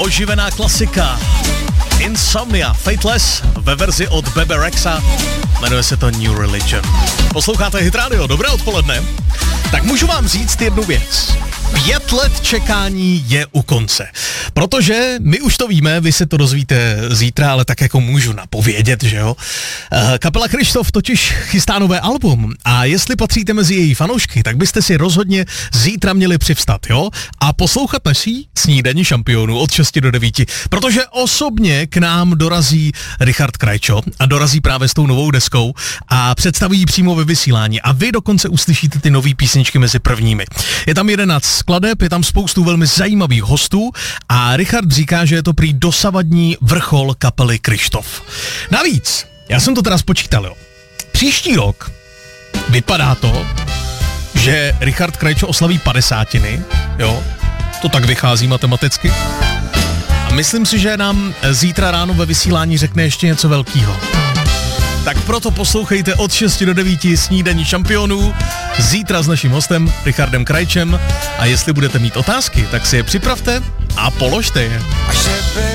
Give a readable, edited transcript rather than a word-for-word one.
oživená klasika. Insomnia, Fateless ve verzi od Bebe Rexha, jmenuje se to New Religion. Posloucháte Hit Radio, dobré odpoledne. Tak můžu vám říct jednu věc. 5 let čekání je u konce. Protože my už to víme, vy se to dozvíte zítra, ale tak jako můžu napovědět, že jo. Kapela Kryštof totiž chystá nové album a jestli patříte mezi její fanoušky, tak byste si rozhodně zítra měli přivstat, jo. A poslouchat naší Snídani šampionů od 6 do 9, protože osobně k nám dorazí Richard Krajčo a dorazí právě s tou novou deskou a představí ji přímo ve vysílání a vy dokonce uslyšíte ty nový písničky mezi prvními. Je tam 11 skladeb, je tam spoustu velmi zajímavých hostů a Richard říká, že je to prý dosavadní vrchol kapely Kryštof. Navíc, já jsem to teda spočítal, jo. Příští rok vypadá to, že Richard Krajčo oslaví 50, jo. To tak vychází matematicky. A myslím si, že nám zítra ráno ve vysílání řekne ještě něco velkého. Tak proto poslouchejte od 6 do 9 Snídaní šampionů zítra s naším hostem Richardem Krajčem a jestli budete mít otázky, tak si je připravte a položte je.